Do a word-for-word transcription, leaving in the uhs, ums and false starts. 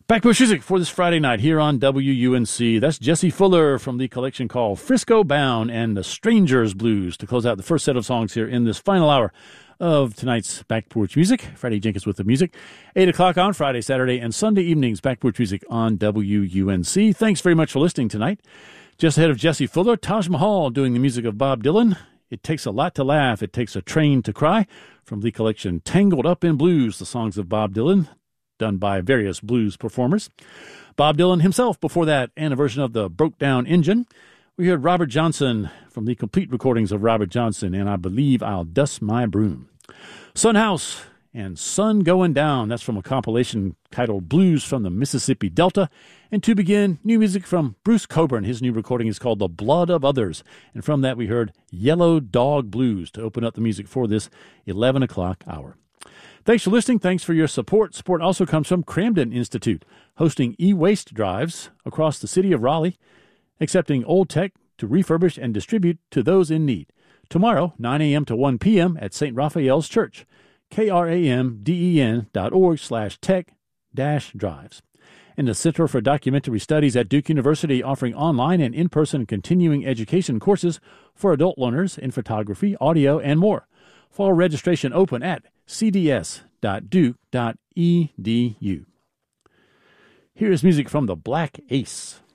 Backbush Music for this Friday night here on W U N C. That's Jesse Fuller from the collection called Frisco Bound and the Strangers Blues to close out the first set of songs here in this final hour of tonight's Back Porch Music. Freddie Jenkins with the music. eight o'clock on Friday, Saturday, and Sunday evenings, Back Porch Music on W U N C. Thanks very much for listening tonight. Just ahead of Jesse Fuller, Taj Mahal doing the music of Bob Dylan. It Takes a Lot to Laugh, It Takes a Train to Cry from the collection Tangled Up in Blues, the songs of Bob Dylan, done by various blues performers. Bob Dylan himself before that, and a version of the Broke Down Engine. We heard Robert Johnson from the complete recordings of Robert Johnson, and I Believe I'll Dust My Broom. Son House and Sun Going Down, that's from a compilation titled Blues from the Mississippi Delta. And to begin, new music from Bruce Coburn. His new recording is called The Blood of Others. And from that we heard Yellow Dog Blues to open up the music for this eleven o'clock hour. Thanks for listening. Thanks for your support. Support also comes from Cramden Institute, hosting e-waste drives across the city of Raleigh, accepting old tech to refurbish and distribute to those in need. Tomorrow, nine a.m. to one p.m. at Saint Raphael's Church, K-R-A-M-D-E-N dot org slash tech dash drives. And the Center for Documentary Studies at Duke University offering online and in-person continuing education courses for adult learners in photography, audio, and more. Fall registration open at c d s dot duke dot e d u. Here is music from the Black Ace.